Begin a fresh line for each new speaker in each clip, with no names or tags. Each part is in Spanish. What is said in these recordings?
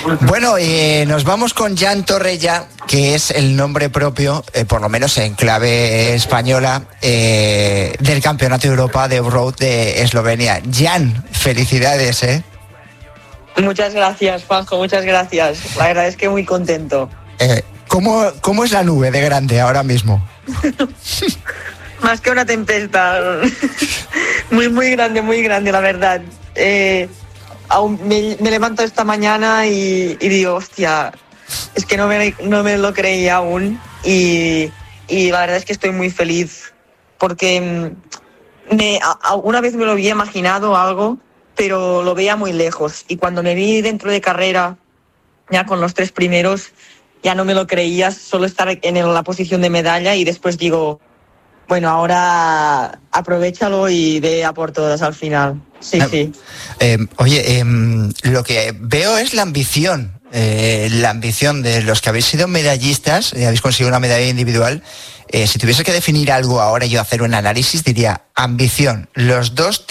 Bueno, nos vamos con Jan Torrella, que es el nombre propio, por lo menos en clave española, del Campeonato de Europa de Off-Road de Eslovenia. Jan, felicidades, ¿eh?
Muchas gracias, Juanjo, muchas gracias. La verdad es que muy contento.
¿Cómo es la nube de grande ahora mismo?
Más que una tempestad. Muy grande, la verdad. Aún me levanto esta mañana y digo, hostia, es que no me lo creía aún. Y la verdad es que estoy muy feliz porque alguna vez me lo había imaginado algo, pero lo veía muy lejos. Y cuando me vi dentro de carrera, ya con los 3 primeros, ya no me lo creía, solo estar en la posición de medalla, y después digo, bueno, ahora aprovéchalo y ve a por todas al final. Sí.
Oye, lo que veo es la ambición de los que habéis sido medallistas y habéis conseguido una medalla individual. Si tuviese que definir algo ahora y yo hacer un análisis, diría ambición. Los dos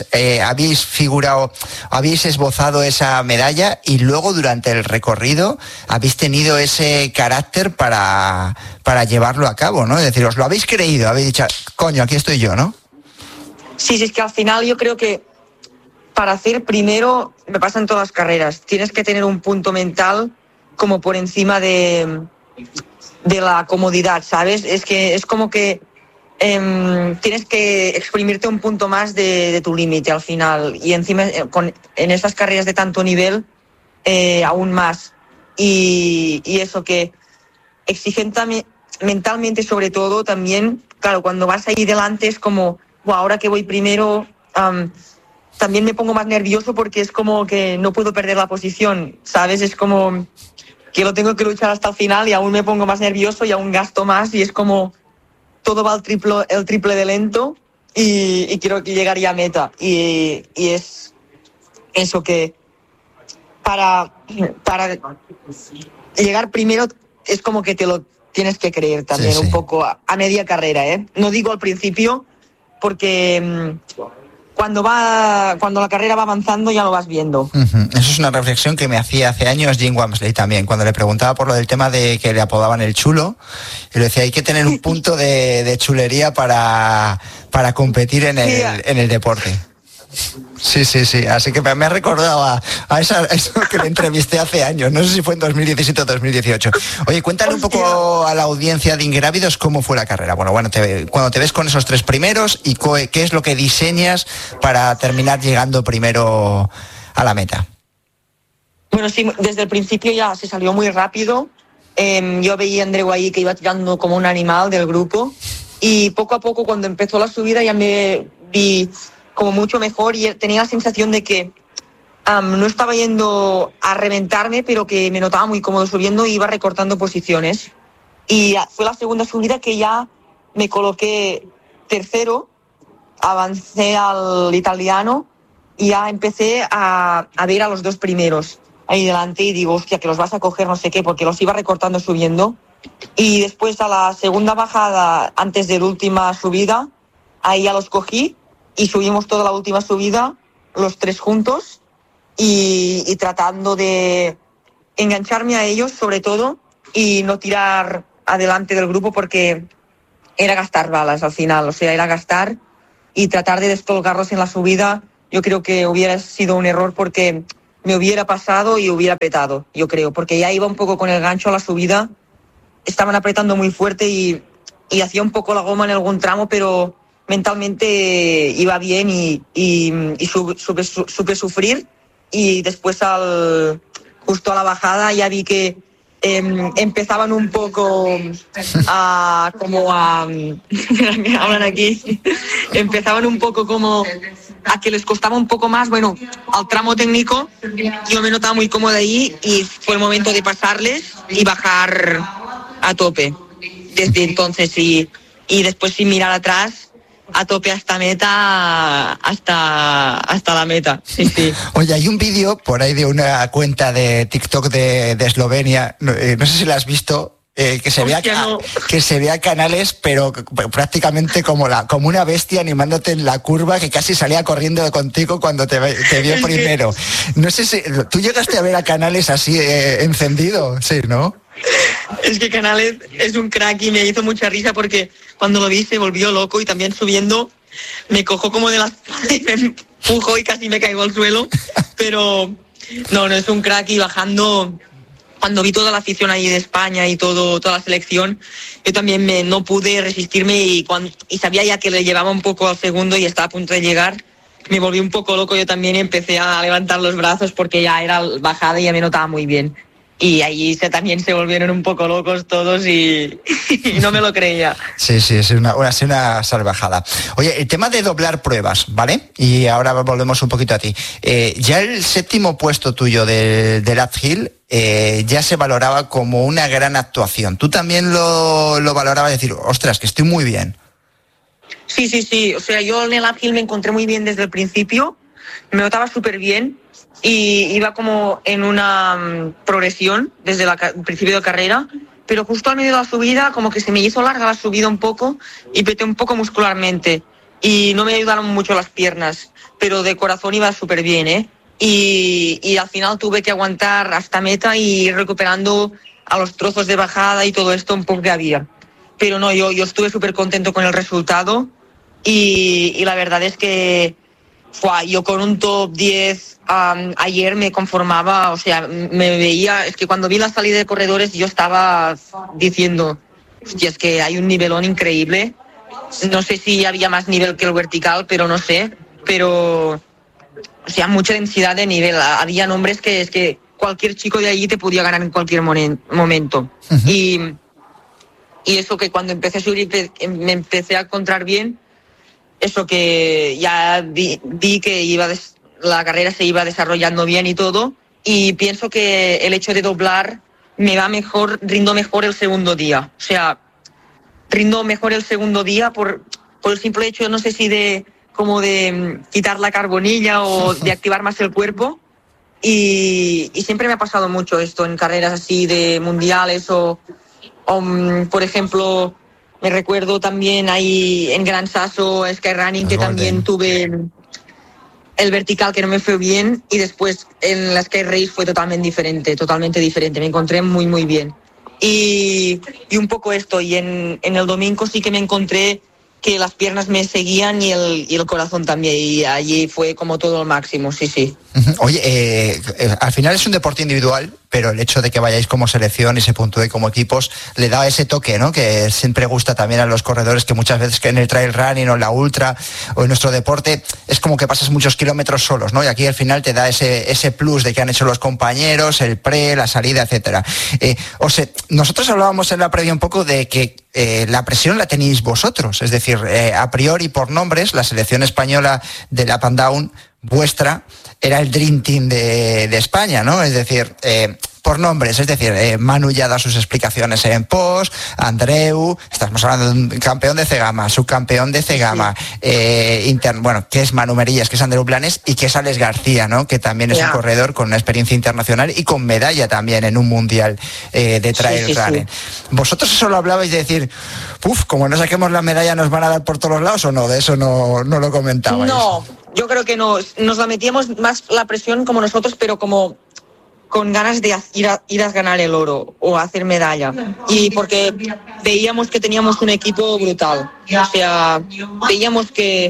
habéis esbozado esa medalla, y luego durante el recorrido habéis tenido ese carácter para llevarlo a cabo, ¿no? Es decir, os lo habéis creído, habéis dicho, coño, aquí estoy yo, ¿no?
Sí, es que al final yo creo que para hacer primero, me pasa en todas las carreras, tienes que tener un punto mental como por encima de la comodidad, ¿sabes? Es que es como que tienes que exprimirte un punto más de tu límite al final, y encima en estas carreras de tanto nivel aún más, y eso que exigente mentalmente, sobre todo también, claro, cuando vas ahí delante es como, wow, ahora que voy primero, también me pongo más nervioso porque es como que no puedo perder la posición, ¿sabes? Es como que lo tengo que luchar hasta el final y aún me pongo más nervioso y aún gasto más, y es como todo va el triple de lento, y quiero que llegaría a meta. Y es eso que para llegar primero es como que te lo tienes que creer también, sí. Un poco a media carrera, ¿eh? No digo al principio porque cuando la carrera va avanzando ya lo vas viendo.
Uh-huh. Eso es una reflexión que me hacía hace años Jim Wamsley también, cuando le preguntaba por lo del tema de que le apodaban el chulo, y le decía, hay que tener un punto de chulería para competir en el deporte. Sí, así que me ha recordado a eso que le entrevisté hace años, no sé si fue en 2017 o 2018. Oye, cuéntale un poco a la audiencia de Ingrávidos cómo fue la carrera. Bueno, cuando te ves con esos 3 primeros, y qué es lo que diseñas para terminar llegando primero a la meta.
Bueno, sí, desde el principio ya se salió muy rápido. Yo veía a Andreu ahí que iba tirando como un animal del grupo, y poco a poco cuando empezó la subida ya me vi como mucho mejor, y tenía la sensación de que no estaba yendo a reventarme, pero que me notaba muy cómodo subiendo, y iba recortando posiciones. Y fue la segunda subida que ya me coloqué tercero, avancé al italiano y ya empecé a ver a los 2 primeros ahí delante, y digo, hostia, que los vas a coger, no sé qué, porque los iba recortando subiendo. Y después a la segunda bajada, antes de la última subida, ahí ya los cogí y subimos toda la última subida, los 3 juntos, y tratando de engancharme a ellos sobre todo y no tirar adelante del grupo, porque era gastar balas al final, o sea, era gastar y tratar de descolgarlos en la subida. Yo creo que hubiera sido un error porque me hubiera pasado y hubiera petado, yo creo, porque ya iba un poco con el gancho a la subida, estaban apretando muy fuerte y hacía un poco la goma en algún tramo, pero mentalmente iba bien y supe sufrir, y después justo a la bajada ya vi que empezaban un poco hablan aquí, empezaban un poco como a que les costaba un poco más, bueno, al tramo técnico yo me notaba muy cómoda ahí, y fue el momento de pasarles y bajar a tope desde entonces, y después sin mirar atrás, a tope hasta meta, hasta la meta. Sí.
Oye, hay un vídeo por ahí de una cuenta de TikTok de Eslovenia, no sé si la has visto, que se vea que se vea Canales, pero prácticamente como una bestia animándote en la curva, que casi salía corriendo contigo cuando te vio primero. No sé si tú llegaste a ver a Canales así encendido, sí, ¿no?
Es que Canales es un crack y me hizo mucha risa porque cuando lo vi se volvió loco y también subiendo me cogió como de la espalda y me empujó y casi me caigo al suelo, pero no es un crack. Y bajando, cuando vi toda la afición ahí de España y toda la selección, yo también no pude resistirme y sabía ya que le llevaba un poco al segundo y estaba a punto de llegar. Me volví un poco loco yo también y empecé a levantar los brazos porque ya era bajada y ya me notaba muy bien. Y ahí también se volvieron un poco locos todos y no me lo creía.
Sí, es una salvajada. Oye, el tema de doblar pruebas, ¿vale? Y ahora volvemos un poquito a ti. Ya el 7º puesto tuyo del uphill ya se valoraba como una gran actuación. ¿Tú también lo valorabas, decir, ostras, que estoy muy bien?
Sí. O sea, yo en el uphill me encontré muy bien desde el principio. Me notaba súper bien. Y iba como en una progresión desde el principio de carrera, pero justo al medio de la subida como que se me hizo larga la subida un poco y peté un poco muscularmente y no me ayudaron mucho las piernas, pero de corazón iba súper bien, y al final tuve que aguantar hasta meta y ir recuperando a los trozos de bajada y todo esto un poco que había. Pero no, yo estuve súper contento con el resultado y la verdad es que yo con un top 10 ayer me conformaba, o sea, me veía, es que cuando vi la salida de corredores yo estaba diciendo, hostia, es que hay un nivelón increíble. No sé si había más nivel que el vertical, pero no sé, pero, o sea, mucha densidad de nivel. Había nombres que es que cualquier chico de allí te podía ganar en cualquier momento. Uh-huh. Y eso que cuando empecé a subir me empecé a encontrar bien, eso que ya vi que la carrera se iba desarrollando bien y todo, y pienso que el hecho de doblar me va mejor, rindo mejor el segundo día. O sea, rindo mejor el segundo día por el simple hecho, no sé si de quitar la carbonilla o de activar más el cuerpo. Y siempre me ha pasado mucho esto en carreras así de mundiales o por ejemplo, me recuerdo también ahí en Gran Sasso, Skyrunning, que también tuve el vertical que no me fue bien, y después en la Sky Race fue totalmente diferente. Me encontré muy, muy bien. Y un poco esto, y en el domingo sí que me encontré que las piernas me seguían y el corazón también, y allí fue como todo lo máximo, sí.
Oye, al final es un deporte individual, pero el hecho de que vayáis como selección y se puntúe como equipos le da ese toque, ¿no? Que siempre gusta también a los corredores, que muchas veces que en el trail running o en la ultra o en nuestro deporte es como que pasas muchos kilómetros solos, ¿no? Y aquí al final te da ese plus de que han hecho los compañeros, el la salida, etcétera. Nosotros hablábamos en la previa un poco de que la presión la tenéis vosotros, es decir, a priori por nombres, la selección española del up and down vuestra era el Dream Team de España, ¿no? Es decir, por nombres, es decir, Manu ya da sus explicaciones en post, Andreu, estamos hablando de un campeón de Cegama, subcampeón de Cegama, que es Manu Merillas, que es Andreu Blanes y que es Alex García, ¿no? Que también es un corredor con una experiencia internacional y con medalla también en un mundial de trail running. ¿Vosotros eso lo hablabais de decir, como no saquemos la medalla nos van a dar por todos los lados, o no? De eso no lo comentabais.
No, yo creo que no, nos la metíamos más la presión como nosotros, pero como con ganas de ir a ganar el oro o a hacer medalla, y porque veíamos que teníamos un equipo brutal, o sea, veíamos que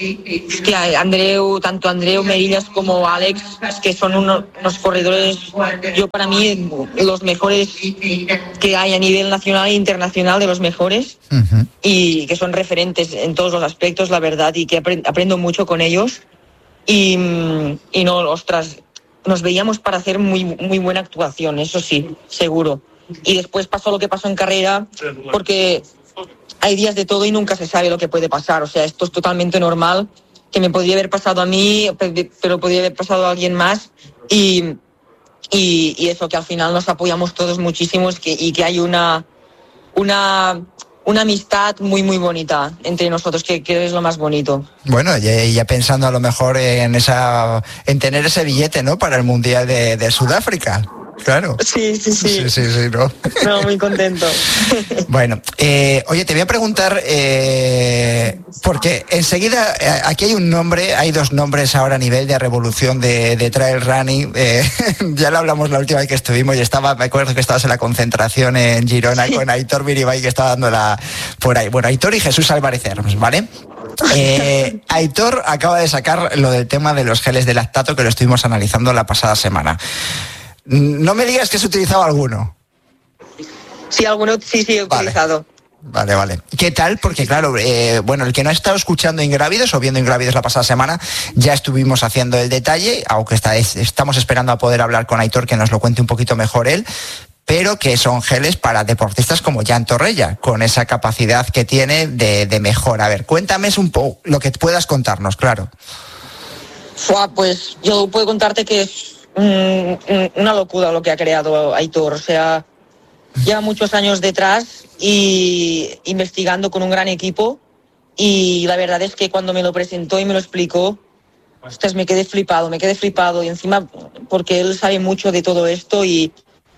tanto Andreu Merillas como Alex, que son unos corredores, yo para mí los mejores que hay a nivel nacional e internacional, de los mejores, uh-huh. Y que son referentes en todos los aspectos, la verdad, y que aprendo mucho con ellos, y no, ostras, nos veíamos para hacer muy, muy buena actuación, eso sí, seguro. Y después pasó lo que pasó en carrera, porque hay días de todo y nunca se sabe lo que puede pasar. O sea, esto es totalmente normal, que me podría haber pasado a mí, pero podría haber pasado a alguien más. Y eso, que al final nos apoyamos todos muchísimo, y que hay una amistad muy, muy bonita entre nosotros, que es lo más bonito.
Bueno, ya pensando a lo mejor en tener ese billete, ¿no? Para el Mundial de Sudáfrica. Claro.
Sí,
¿no?
No, muy contento.
Bueno, oye, te voy a preguntar, porque enseguida, aquí hay dos nombres ahora a nivel de revolución de trail running. Ya lo hablamos la última vez que estuvimos y me acuerdo que estabas en la concentración en Girona con Aitor Miribay, que estaba dándola por ahí. Bueno, Aitor y Jesús Álvarez Herms, ¿vale? Aitor acaba de sacar lo del tema de los geles de lactato, que lo estuvimos analizando la pasada semana. No me digas que has utilizado alguno.
Sí, alguno sí he utilizado.
Vale. ¿Qué tal? Porque claro, el que no ha estado escuchando Ingrávidos o viendo Ingrávidos la pasada semana, ya estuvimos haciendo el detalle, aunque estamos esperando a poder hablar con Aitor, que nos lo cuente un poquito mejor él, pero que son geles para deportistas como Jan Torrella, con esa capacidad que tiene de mejora. A ver, cuéntame un poco lo que puedas contarnos, claro.
Pues yo puedo contarte que es una locura lo que ha creado Aitor. O sea, lleva muchos años detrás y investigando con un gran equipo, y la verdad es que cuando me lo presentó y me lo explicó, me quedé flipado y encima porque él sabe mucho de todo esto y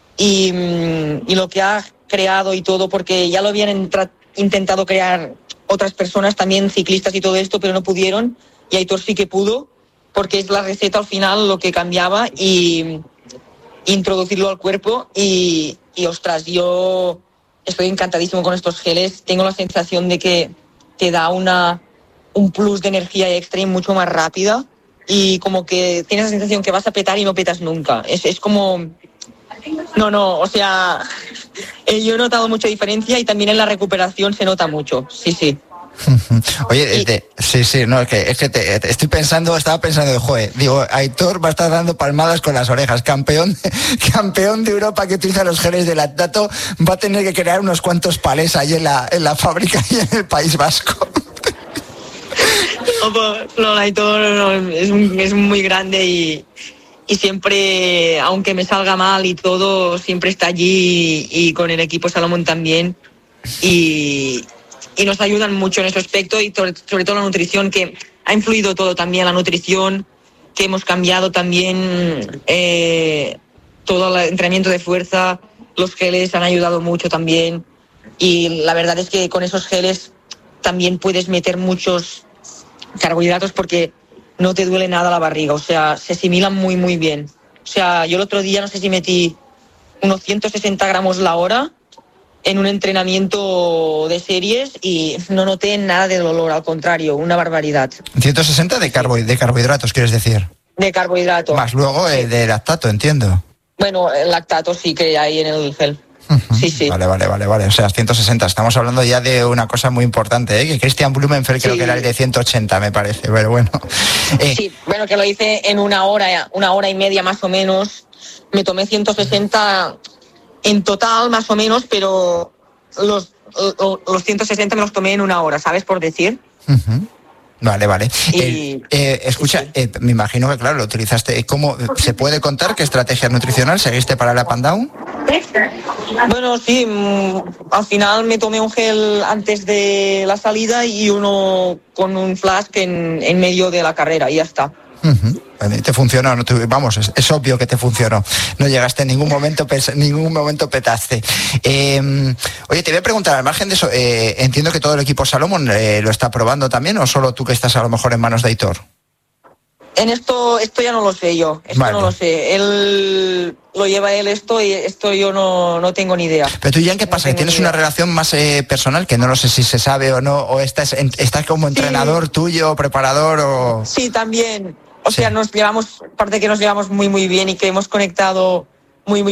lo que ha creado y todo, porque ya lo habían intentado crear otras personas, también ciclistas y todo esto, pero no pudieron, y Aitor sí que pudo, porque es la receta al final lo que cambiaba y introducirlo al cuerpo y ostras, yo estoy encantadísimo con estos geles. Tengo la sensación de que te da un plus de energía extra y mucho más rápida, y como que tienes la sensación que vas a petar y no petas nunca. Es como... No, o sea, yo he notado mucha diferencia y también en la recuperación se nota mucho, sí.
Oye, no, es que estaba pensando, joder, digo, Aitor va a estar dando palmadas con las orejas, campeón de Europa que utiliza los geles de lactato, va a tener que crear unos cuantos palés ahí en la fábrica y en el País Vasco.
No, Aitor es muy grande y siempre, aunque me salga mal y todo, siempre está allí, y con el equipo Salomón también, y nos ayudan mucho en ese aspecto, y sobre todo la nutrición, que ha influido todo también, la nutrición, que hemos cambiado también, todo el entrenamiento de fuerza, los geles han ayudado mucho también, y la verdad es que con esos geles también puedes meter muchos carbohidratos porque no te duele nada la barriga, o sea, se asimilan muy, muy bien. O sea, yo el otro día no sé si metí unos 160 gramos la hora en un entrenamiento de series y no noté nada de dolor, al contrario, una barbaridad.
160 de carbohidratos, ¿quieres decir?
De carbohidratos.
Más luego de lactato, entiendo.
Bueno, el lactato sí que hay en el gel. Sí.
Vale. O sea, 160. Estamos hablando ya de una cosa muy importante, que Christian Blumenfeld creo que era el de 180, me parece, pero bueno.
Sí, bueno, que lo hice en una hora y media más o menos. Me tomé 160 en total, más o menos, pero los 160 me los tomé en una hora, ¿sabes? Por decir.
Vale. Escucha, me imagino que, claro, lo utilizaste. ¿Cómo se puede contar qué estrategia nutricional seguiste para el up and down?
Bueno, sí, al final me tomé un gel antes de la salida y uno con un flask en medio de la carrera y ya está.
Te funcionó, no vamos, es obvio que te funcionó. No llegaste en ningún momento petaste. Oye, te voy a preguntar, al margen de eso, entiendo que todo el equipo Salomón lo está probando también, o solo tú que estás a lo mejor en manos de Aitor.
En esto ya no lo sé yo, no lo sé. Él lo lleva y esto yo no tengo ni idea.
Pero tú, Jan, ¿qué pasa? ¿Que tienes una relación más personal, que no lo sé si se sabe o no, o estás como entrenador tuyo, preparador o...?
Sí, también. O sea, aparte que nos llevamos muy, muy bien y que hemos conectado muy, muy